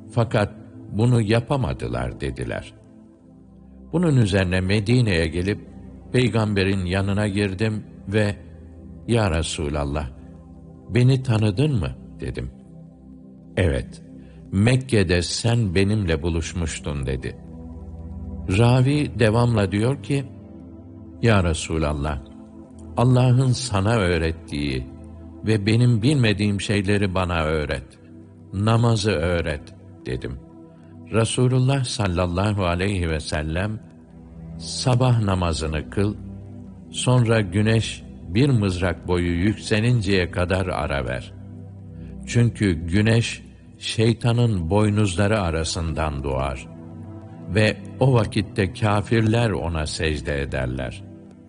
Fakat bunu yapamadılar dediler. Bunun üzerine Medine'ye gelip Peygamber'in yanına girdim ve "Ya Resulallah, beni tanıdın mı?" dedim. "Evet, Mekke'de sen benimle buluşmuştun." dedi. Ravi devamla diyor ki, "Ya Resulallah, Allah'ın sana öğrettiği ve benim bilmediğim şeyleri bana öğret. Namazı öğret." dedim. Resulullah sallallahu aleyhi ve sellem, "Sabah namazını kıl, sonra güneş bir mızrak boyu yükselinceye kadar ara ver. Çünkü güneş şeytanın boynuzları arasından doğar ve o vakitte kâfirler ona secde ederler.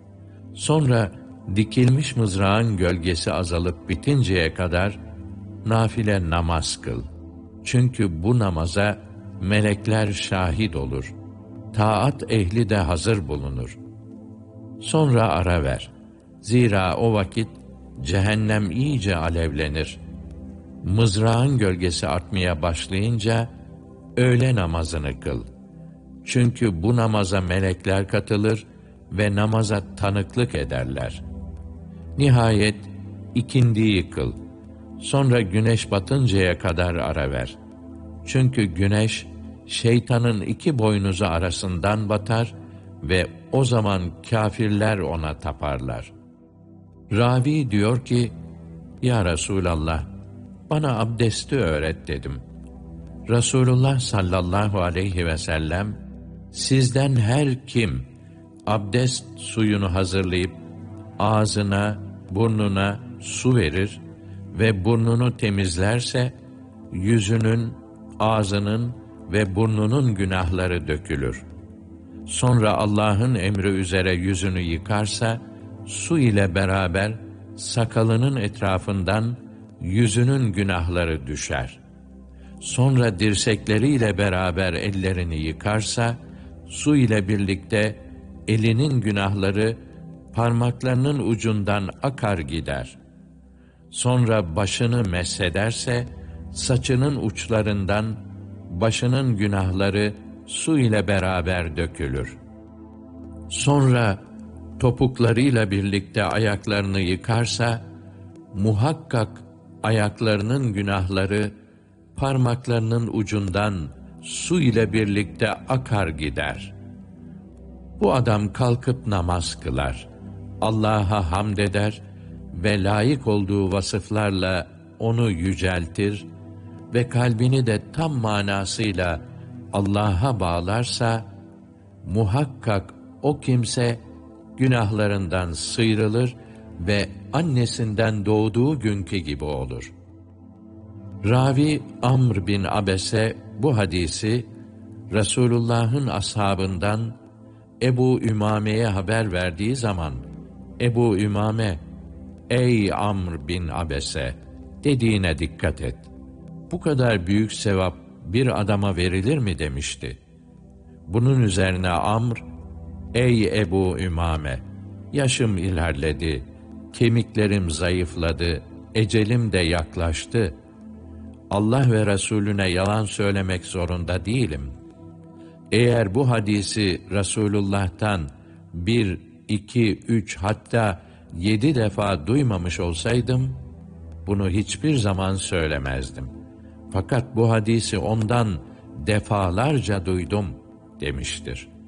Sonra dikilmiş mızrağın gölgesi azalıp bitinceye kadar nafile namaz kıl. Çünkü bu namaza melekler şahit olur. Taat ehli de hazır bulunur. Sonra ara ver. Zira o vakit cehennem iyice alevlenir. Mızrağın gölgesi artmaya başlayınca öğle namazını kıl. Çünkü bu namaza melekler katılır ve namaza tanıklık ederler. Nihayet ikindiyi kıl. Sonra güneş batıncaya kadar ara ver. Çünkü güneş şeytanın iki boynuzu arasından batar ve o zaman kâfirler ona taparlar." Ravi diyor ki, "Ya Resulallah, bana abdesti öğret." dedim. Resulullah sallallahu aleyhi ve sellem, "Sizden her kim abdest suyunu hazırlayıp ağzına, burnuna su verir ve burnunu temizlerse, yüzünün, ağzının ve burnunun günahları dökülür. Sonra Allah'ın emri üzere yüzünü yıkarsa, su ile beraber sakalının etrafından yüzünün günahları düşer. Sonra dirsekleriyle beraber ellerini yıkarsa, su ile birlikte elinin günahları parmaklarının ucundan akar gider. Sonra başını meshederse, saçının uçlarından başının günahları su ile beraber dökülür. Sonra topuklarıyla birlikte ayaklarını yıkarsa, muhakkak ayaklarının günahları parmaklarının ucundan su ile birlikte akar gider. Bu adam kalkıp namaz kılar, Allah'a hamd eder ve layık olduğu vasıflarla onu yüceltir ve kalbini de tam manasıyla Allah'a bağlarsa, muhakkak o kimse günahlarından sıyrılır ve annesinden doğduğu günkü gibi olur." Ravi Amr bin Abese bu hadisi Resulullah'ın ashabından Ebu Ümame'ye haber verdiği zaman, Ebu Ümame, "Ey Amr bin Abese," dediğine dikkat et. "Bu kadar büyük sevap bir adama verilir mi?" demişti. Bunun üzerine Amr, "Ey Ebu Ümame, yaşım ilerledi, kemiklerim zayıfladı, ecelim de yaklaştı. Allah ve Resulüne yalan söylemek zorunda değilim. Eğer bu hadisi Resulullah'tan 1, 2, 3 hatta 7 defa duymamış olsaydım, bunu hiçbir zaman söylemezdim. Fakat bu hadisi ondan defalarca duydum." demiştir.